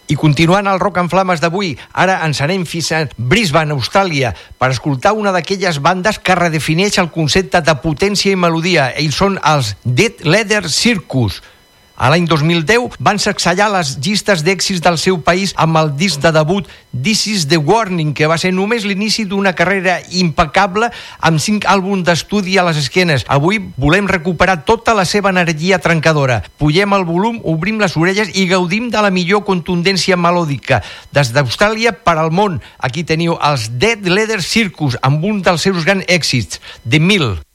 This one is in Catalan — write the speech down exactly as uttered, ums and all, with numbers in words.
I continuant el Rock en Flames d'avui, ara ens anem fins a Brisbane, Austràlia, per escoltar una d'aquelles bandes que redefineix el concepte de potència i melodia. Ells són els Dead Leather Circus. A l'any dos mil deu van sacsejar les llistes d'èxits del seu país amb el disc de debut This is the Warning, que va ser només l'inici d'una carrera impecable amb cinc àlbums d'estudi a les esquenes. Avui volem recuperar tota la seva energia trencadora. Pugem el volum, obrim les orelles i gaudim de la millor contundència melòdica. Des d'Austràlia per al món, aquí teniu els Dead Leather Circus amb un dels seus grans èxits, The Mill.